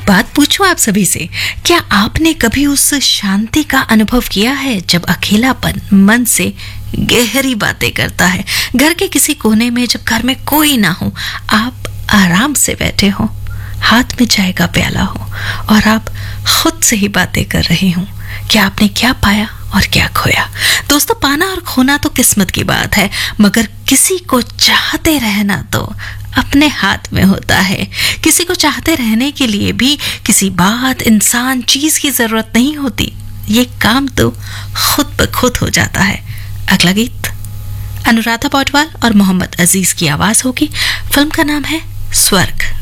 बात पूछूं आप सभी से, क्या आपने कभी उस शांति का अनुभव किया है जब अकेलापन मन से गहरी बातें करता है? घर के किसी कोने में जब घर में कोई ना हो, आप आराम से बैठे हो, हाथ में चाय का प्याला हो और आप खुद से ही बातें कर रहे हो कि आपने क्या पाया और क्या खोया। दोस्तों, पाना और खोना तो किस्मत की बात है, मगर किसी को चाहते रहना तो अपने हाथ में होता है। किसी को चाहते रहने के लिए भी किसी बात, इंसान, चीज की जरूरत नहीं होती। ये काम तो खुद ब खुद हो जाता है। अगला गीत अनुराधा पौडवाल और मोहम्मद अजीज की आवाज होगी। फिल्म का नाम है स्वर्ग।